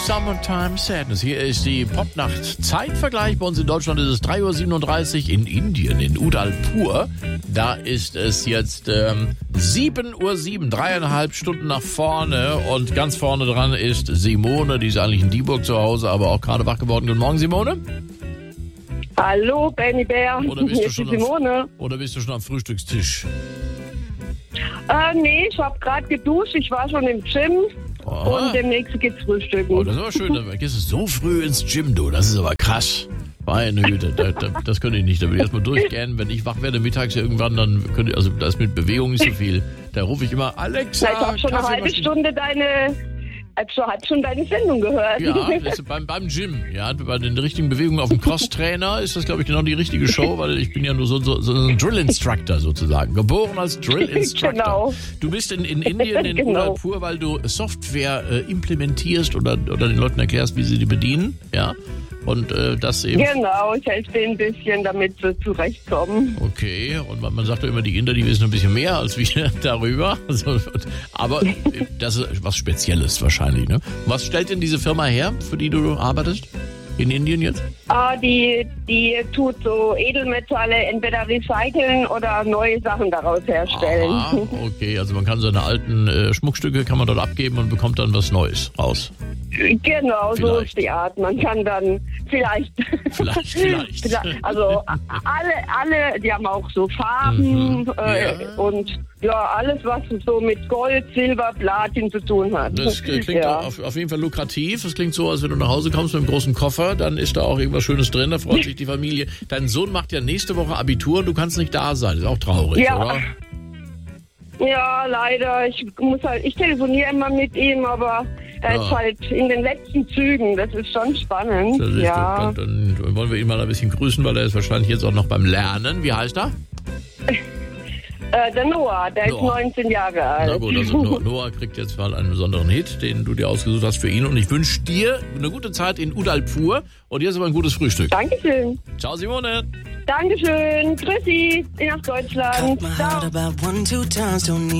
Summertime Sadness. Hier ist die Popnacht. Zeitvergleich. Bei uns in Deutschland ist es 3:37 Uhr. In Indien, in Udalpur, da ist es jetzt 7:07 Uhr, 3,5 Stunden nach vorne. Und ganz vorne dran ist Simone. Die ist eigentlich in Dieburg zu Hause, aber auch gerade wach geworden. Guten Morgen, Simone. Hallo, Benny Bär. Oder bist, Hier ist die Simone. oder bist du schon am Frühstückstisch? Nee, ich habe gerade geduscht. Ich war schon im Gym. Aha. Und demnächst geht's frühstücken. Oh, das ist aber schön. Dann gehst du so früh ins Gym, du. Das ist aber krass. Meine Güte, das könnte ich nicht. Da würde ich erstmal durchgehen. Wenn ich wach werde mittags irgendwann, dann könnte ich, also da ist mit Bewegung nicht so viel. Da rufe ich immer, Alexa, Ich habe schon eine halbe Stunde deine Sendung gehört. Ja, das ist beim Gym. Ja, bei den richtigen Bewegungen auf dem Crosstrainer ist das, glaube ich, genau die richtige Show, weil ich bin ja nur so ein Drill-Instructor sozusagen. Geboren als Drill-Instructor. Genau. Du bist in Indien, in Genau. Udalpur, weil du Software implementierst oder den Leuten erklärst, wie sie die bedienen. Ja. Und das eben. Genau, ich helfe denen ein bisschen, damit sie zurechtkommen. Okay, und man sagt ja immer, die Inder, die wissen ein bisschen mehr als wir darüber. Also, aber das ist was Spezielles wahrscheinlich, ne? Was stellt denn diese Firma her, für die du arbeitest? In Indien jetzt? Die tut so Edelmetalle entweder recyceln oder neue Sachen daraus herstellen. Ah, okay, also man kann seine alten Schmuckstücke kann man dort abgeben und bekommt dann was Neues raus. Genau, so Vielleicht. ist die Art. Man kann dann vielleicht. Also alle, die haben auch so Farben Ja. und ja, alles, was so mit Gold, Silber, Platin zu tun hat. Das klingt ja. auf jeden Fall lukrativ. Es klingt so, als wenn du nach Hause kommst mit einem großen Koffer, dann ist da auch irgendwas Schönes drin, da freut sich die Familie. Dein Sohn macht ja nächste Woche Abitur und du kannst nicht da sein. Ist auch traurig, Ja. oder? Ja, leider. Ich telefoniere immer mit ihm, aber er ist halt in den letzten Zügen. Das ist schon spannend. Das ist Ja. dann wollen wir ihn mal ein bisschen grüßen, weil er ist wahrscheinlich jetzt auch noch beim Lernen. Wie heißt er? Der Noah, der ist 19 Jahre alt. Na gut, also Noah kriegt jetzt mal einen besonderen Hit, den du dir ausgesucht hast für ihn. Und ich wünsche dir eine gute Zeit in Udalpur und jetzt aber ein gutes Frühstück. Dankeschön. Ciao, Simone. Dankeschön. Tschüssi. Nach Deutschland. Cut my heart Ciao. about 1, 2 times, don't need